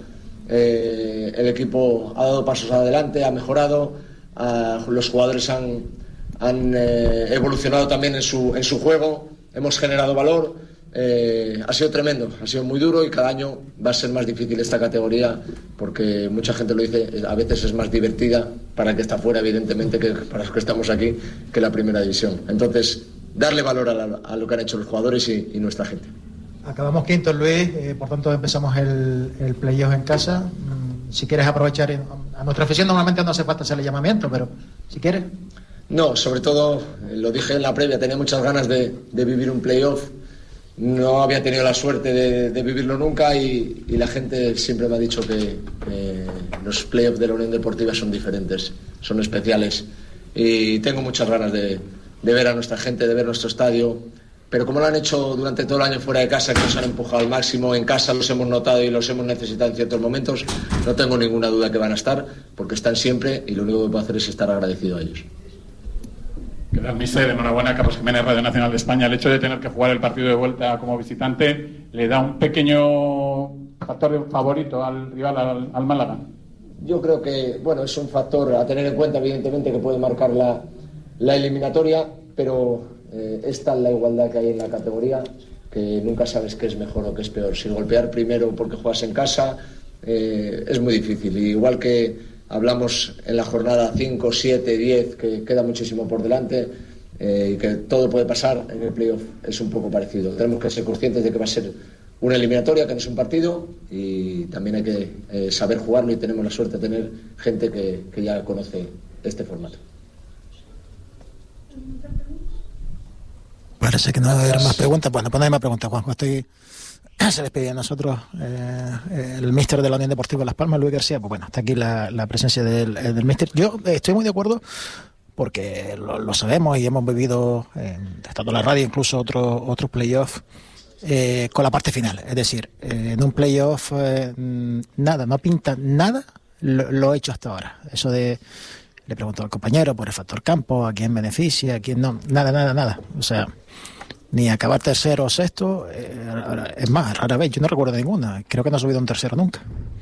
El equipo ha dado pasos adelante, ha mejorado, los jugadores han evolucionado también en su juego, hemos generado valor. Ha sido tremendo, ha sido muy duro, y cada año va a ser más difícil esta categoría, porque mucha gente lo dice, a veces es más divertida para el que está fuera, evidentemente, que para los que estamos aquí, que la primera división. Entonces, darle valor a lo que han hecho los jugadores y nuestra gente. Acabamos quintos, Luis, por tanto empezamos el playoff en casa. Si quieres aprovechar, a nuestra afición normalmente no hace falta hacerle llamamiento, pero si quieres. No, sobre todo, lo dije en la previa, tenía muchas ganas de vivir un playoff. No había tenido la suerte de vivirlo nunca, y la gente siempre me ha dicho que los playoffs de la Unión Deportiva son diferentes, son especiales, y tengo muchas ganas de ver a nuestra gente, de ver nuestro estadio, pero como lo han hecho durante todo el año fuera de casa, que nos han empujado al máximo, en casa los hemos notado y los hemos necesitado en ciertos momentos, no tengo ninguna duda que van a estar, porque están siempre, y lo único que puedo hacer es estar agradecido a ellos. ¿Qué tal, mister? Enhorabuena, Carlos Jiménez, Radio Nacional de España. El hecho de tener que jugar el partido de vuelta como visitante le da un pequeño factor favorito al rival, al Málaga. Yo creo que, bueno, es un factor a tener en cuenta, evidentemente, que puede marcar la eliminatoria, pero es tal la igualdad que hay en la categoría que nunca sabes qué es mejor o qué es peor. Si golpear primero porque juegas en casa es muy difícil, y igual que hablamos en la jornada 5, 7, 10, que queda muchísimo por delante, y que todo puede pasar, en el playoff es un poco parecido. Tenemos que ser conscientes de que va a ser una eliminatoria, que no es un partido, y también hay que saber jugarlo, y tenemos la suerte de tener gente que ya conoce este formato. Parece que no va a haber más preguntas. Bueno, pues no hay más preguntas, Juanjo. Se despide de nosotros el míster de la Unión Deportiva Las Palmas, Luis García. Pues bueno, está aquí la presencia del míster. Yo estoy muy de acuerdo, porque lo sabemos y hemos vivido, estando en la radio, incluso otros playoffs, con la parte final. Es decir, en un playoff no pinta nada lo hecho hasta ahora. Eso de, le pregunto al compañero por el factor campo, a quién beneficia, a quién no, nada. O sea, ni acabar tercero o sexto, es más, rara vez, yo no recuerdo ninguna, creo que no ha subido un tercero nunca.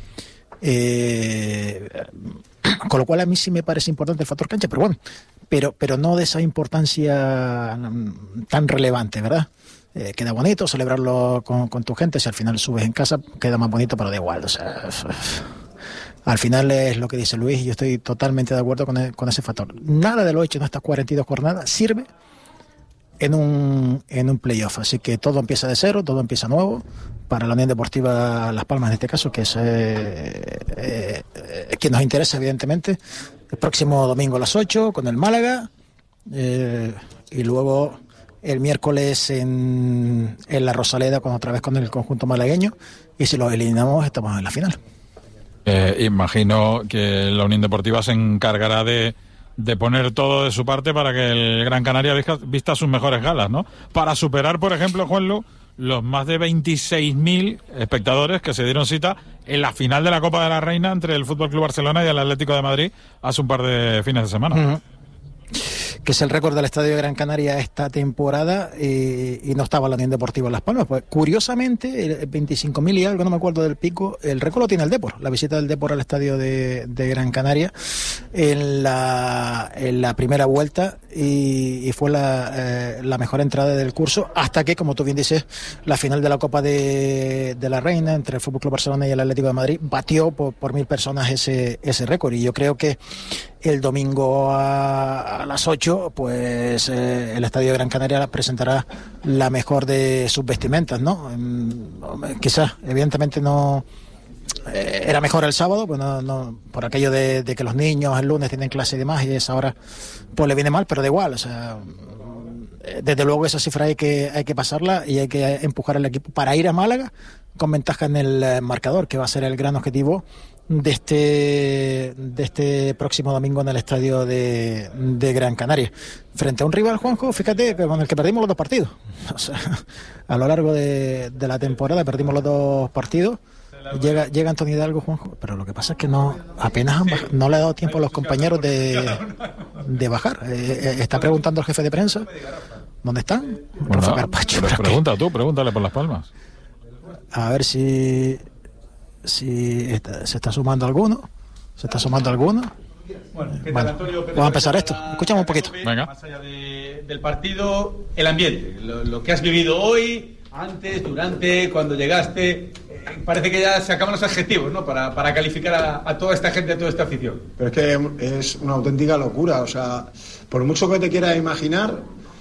Con lo cual a mí sí me parece importante el factor cancha, pero bueno, pero no de esa importancia tan relevante, ¿verdad? Queda bonito celebrarlo con tu gente, si al final subes en casa queda más bonito, pero da igual, o sea, al final es lo que dice Luis, y yo estoy totalmente de acuerdo con ese factor. Nada de lo hecho en estas 42 jornadas sirve en un playoff, así que todo empieza de cero, todo empieza nuevo para la Unión Deportiva Las Palmas en este caso, que es quien nos interesa evidentemente. El próximo domingo a las 8 con el Málaga, y luego el miércoles en la Rosaleda otra vez con el conjunto malagueño, y si lo eliminamos estamos en la final. Imagino que la Unión Deportiva se encargará de poner todo de su parte para que el Gran Canaria vista sus mejores galas, ¿no? Para superar, por ejemplo, Juanlu, los más de 26.000 espectadores que se dieron cita en la final de la Copa de la Reina entre el Fútbol Club Barcelona y el Atlético de Madrid hace un par de fines de semana. que es el récord del Estadio de Gran Canaria esta temporada, y no estaba la Unión Deportiva Las Palmas. Pues curiosamente, 25.000 y algo, no me acuerdo del pico, el récord lo tiene el Depor, la visita del Depor al Estadio de Gran Canaria en la primera vuelta, y fue la mejor entrada del curso, hasta que, como tú bien dices, la final de la Copa de la Reina entre el FC Barcelona y el Atlético de Madrid batió por 1.000 personas ese récord. Y yo creo que el domingo a las 8, pues el Estadio de Gran Canaria presentará la mejor de sus vestimentas, ¿no? Quizás, evidentemente, no era mejor el sábado, pues no, por aquello de que los niños el lunes tienen clase y demás, y esa hora pues le viene mal, pero da igual, o sea, desde luego esa cifra hay que pasarla, y hay que empujar al equipo para ir a Málaga con ventaja en el marcador, que va a ser el gran objetivo de este próximo domingo en el Estadio de Gran Canaria, frente a un rival, Juanjo, fíjate, con el que perdimos los 2 partidos. O sea, a lo largo de la temporada perdimos los 2 partidos. Llega Antonio Hidalgo, Juanjo, pero lo que pasa es que no le ha dado tiempo a los compañeros de bajar. Está preguntando el jefe de prensa ¿dónde están? Bueno, pregúntale por Las Palmas. A ver si se está sumando alguno. Bueno, ¿qué tal, Antonio? Vamos a empezar esto. Escuchamos un poquito. Venga. Más allá del partido, el ambiente, lo que has vivido hoy, antes, durante, cuando llegaste. Parece que ya se acaban los adjetivos, ¿no? Para calificar a toda esta gente, a toda esta afición. Pero es que es una auténtica locura. O sea, por mucho que te quieras imaginar,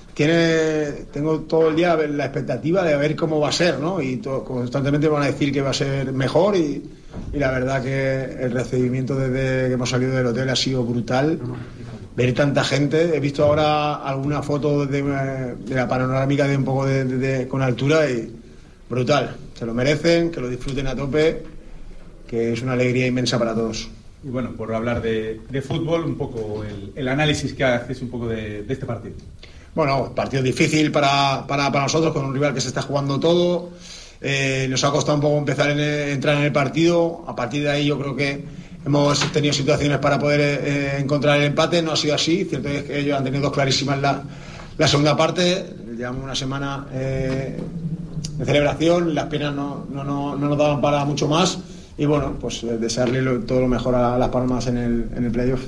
tengo todo el día la expectativa de ver cómo va a ser, ¿no? Y constantemente van a decir que va a ser mejor, y la verdad que el recibimiento desde que hemos salido del hotel ha sido brutal. Ver tanta gente, he visto ahora alguna foto de la panorámica de un poco con altura, y brutal. Se lo merecen, que lo disfruten a tope, que es una alegría inmensa para todos. Y bueno, por hablar de fútbol, un poco el análisis que haces un poco de este partido. Bueno, partido difícil para nosotros, con un rival que se está jugando todo. Nos ha costado un poco entrar en el partido. A partir de ahí yo creo que hemos tenido situaciones para poder encontrar el empate. No ha sido así. Cierto es que ellos han tenido 2 clarísimas la segunda parte. Llevamos una semana de celebración. Las piernas no nos daban para mucho más. Y bueno, pues desearle todo lo mejor a Las Palmas en el playoff.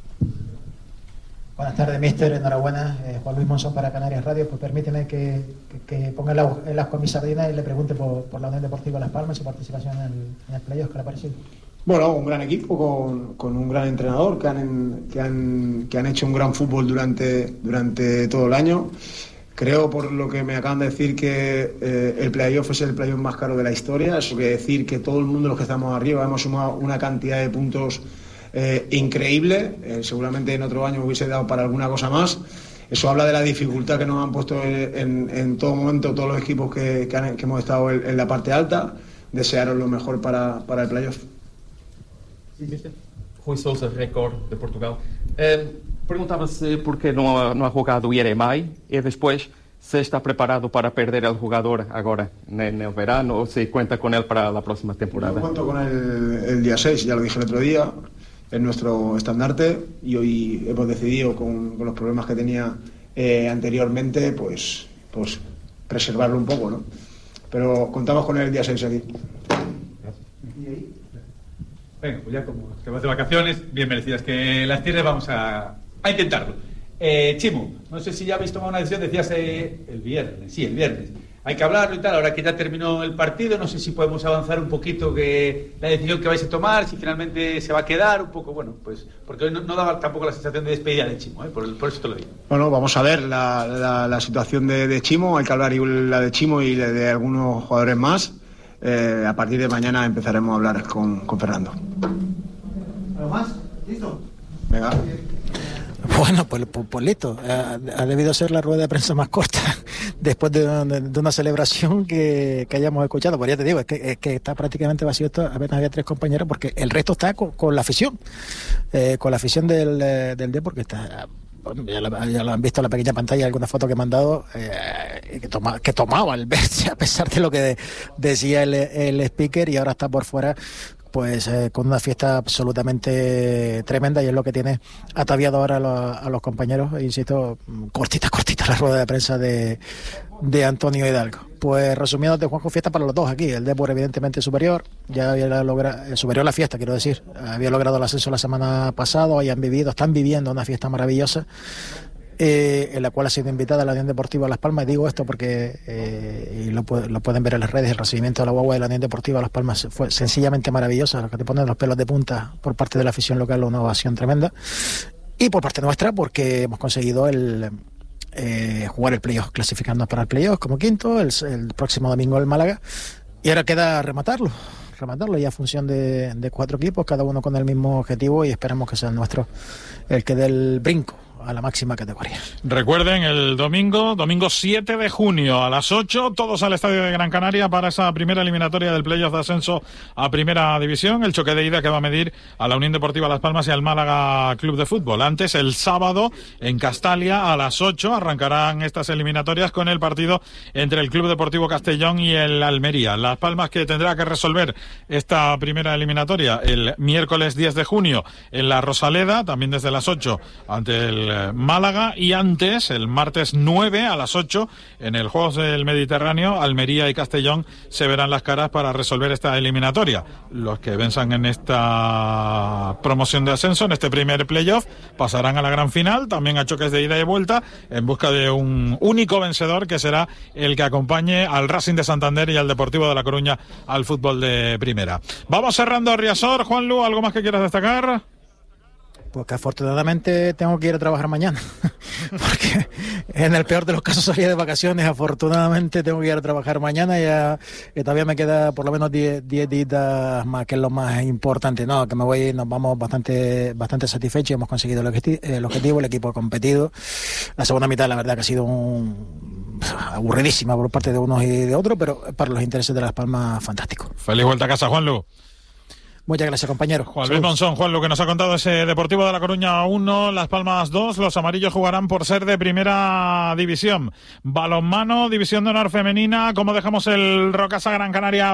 Buenas tardes, mister. Enhorabuena. Juan Luis Monzón para Canarias Radio. Pues permíteme que ponga el asco a mi sardina y le pregunte por la Unión Deportiva Las Palmas y su participación en el playoff. ¿Qué le ha parecido? Bueno, un gran equipo con un gran entrenador que han hecho un gran fútbol durante todo el año. Creo, por lo que me acaban de decir, que el playoff es el playoff más caro de la historia. Eso quiere decir que todo el mundo, los que estamos arriba, hemos sumado una cantidad de puntos increíble. Seguramente en otro año hubiese dado para alguna cosa más. Eso habla de la dificultad que nos han puesto en todo momento todos los equipos que hemos estado en la parte alta. Desearos lo mejor para el playoff. Rui Sousa, Record de Portugal. Perguntava-se por que não ha jogado o Ieremai e depois se está preparado para perder el jugador agora en el verano o se cuenta con él para la próxima temporada. Yo cuento con el día 6, ya lo dije el otro día, es nuestro estandarte, y hoy hemos decidido con los problemas que tenía anteriormente, pues preservarlo un poco, ¿no? Pero contamos con él el día 6 aquí. Venga, pues ya como te vas de vacaciones, bien merecidas que las tienes, vamos a intentarlo. Chimo, no sé si ya habéis tomado una decisión, decías el viernes. Hay que hablarlo y tal, ahora que ya terminó el partido, no sé si podemos avanzar un poquito que la decisión que vais a tomar, si finalmente se va a quedar un poco, bueno, pues porque hoy no daba tampoco la sensación de despedida de Chimo, por eso te lo digo. Bueno, vamos a ver la situación de Chimo, hay que hablar la de Chimo y de algunos jugadores más. A partir de mañana empezaremos a hablar con Fernando. ¿Algo más? ¿Listo? Venga. Bueno, pues listo. Ha debido ser la rueda de prensa más corta después de una celebración que hayamos escuchado. Pues ya te digo, es que está prácticamente vacío esto. Apenas había 3 compañeros porque el resto está con la afición. Con la afición del Depor, porque está... Ya lo han visto en la pequeña pantalla, alguna foto que me han dado, que tomaba el Berche, a pesar de lo que decía el speaker, y ahora está por fuera pues con una fiesta absolutamente tremenda, y es lo que tiene ataviado ahora a los compañeros. Insisto, cortita la rueda de prensa de Antonio Hidalgo. Pues resumiendo, Juanjo, fiesta para los dos aquí. El Depor evidentemente superior, ya había logrado, superior a la fiesta, quiero decir, había logrado el ascenso la semana pasada, están viviendo una fiesta maravillosa, en la cual ha sido invitada la Unión Deportiva Las Palmas. Y digo esto porque y lo pueden ver en las redes, el recibimiento de la guagua de la Unión Deportiva Las Palmas fue sencillamente maravilloso, lo que te ponen los pelos de punta por parte de la afición local, una ovación tremenda, y por parte nuestra porque hemos conseguido jugar el playoff, clasificándonos para el playoff como quinto, el próximo domingo el Málaga, y ahora queda rematarlo ya a función de 4 equipos, cada uno con el mismo objetivo, y esperamos que sea el nuestro el que dé el brinco a la máxima categoría. Recuerden, el domingo 7 de junio a las 8, todos al Estadio de Gran Canaria para esa primera eliminatoria del playoff de ascenso a Primera División, el choque de ida que va a medir a la Unión Deportiva Las Palmas y al Málaga Club de Fútbol. Antes, el sábado, en Castalia, a las 8, arrancarán estas eliminatorias con el partido entre el Club Deportivo Castellón y el Almería. Las Palmas, que tendrá que resolver esta primera eliminatoria el miércoles 10 de junio en la Rosaleda, también desde las 8, ante el Málaga, y antes, el martes 9 a las 8, en el Juegos del Mediterráneo, Almería y Castellón se verán las caras para resolver esta eliminatoria. Los que venzan en esta promoción de ascenso, en este primer playoff, pasarán a la gran final, también a choques de ida y vuelta, en busca de un único vencedor, que será el que acompañe al Racing de Santander y al Deportivo de La Coruña al fútbol de primera. Vamos cerrando Riazor. Juanlu, ¿algo más que quieras destacar? Pues que afortunadamente tengo que ir a trabajar mañana, porque en el peor de los casos salía de vacaciones. Afortunadamente tengo que ir a trabajar mañana, ya que todavía me queda por lo menos 10 días más, que es lo más importante. No, que nos vamos bastante satisfechos, hemos conseguido el objetivo, el equipo ha competido. La segunda mitad, la verdad, que ha sido aburridísima por parte de unos y de otros, pero para los intereses de Las Palmas, fantástico. Feliz vuelta a casa, Juanlu. Muchas gracias, compañero. Juan Luis Monzón, Juan, lo que nos ha contado ese Deportivo de La Coruña 1, Las Palmas 2, los amarillos jugarán por ser de Primera División. Balonmano, División de Honor Femenina, ¿cómo dejamos el Rocasa Gran Canaria?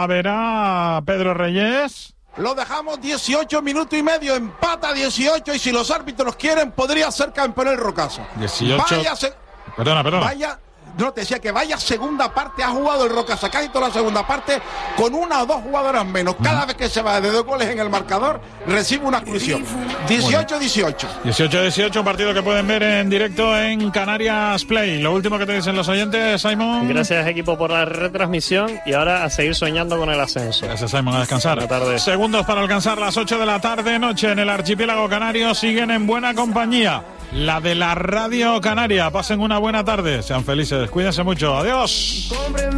Verá, Pedro Reyes. Lo dejamos 18 minutos y medio, empata 18, y si los árbitros quieren, podría ser campeón el Rocasa. 18. Perdona. No, te decía que vaya segunda parte, ha jugado el Rocasa casi toda la segunda parte con una o dos jugadoras menos. Cada vez que se va de 2 goles en el marcador, recibe una exclusión. 18-18. 18-18, un partido que pueden ver en directo en Canarias Play. Lo último que te dicen los oyentes, Simon. Gracias, equipo, por la retransmisión, y ahora a seguir soñando con el ascenso. Gracias, Simon, a descansar. Buenas tardes. Segundos para alcanzar las 8 de la tarde, noche en el archipiélago canario. Siguen en buena compañía, la de la Radio Canaria. Pasen una buena tarde, sean felices, cuídense mucho, adiós.